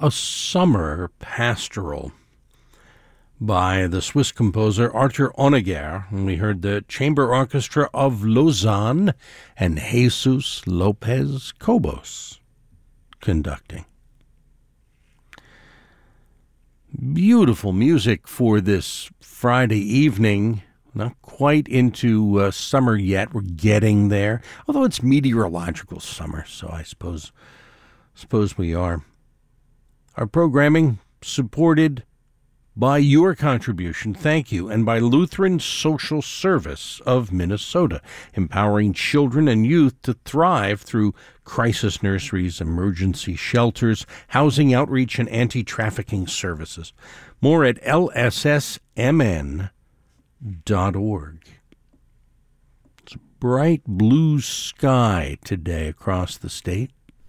A Summer Pastoral by the Swiss composer Arthur Honegger. And we heard the Chamber Orchestra of Lausanne and Jesus Lopez Cobos conducting. Beautiful music for this Friday evening. Not quite into summer yet. We're getting there. Although it's meteorological summer, so I suppose we are. Our programming supported by your contribution, thank you, and by Lutheran Social Service of Minnesota, empowering children and youth to thrive through crisis nurseries, emergency shelters, housing outreach, and anti-trafficking services. More at lssmn.org. It's a bright blue sky today across the state.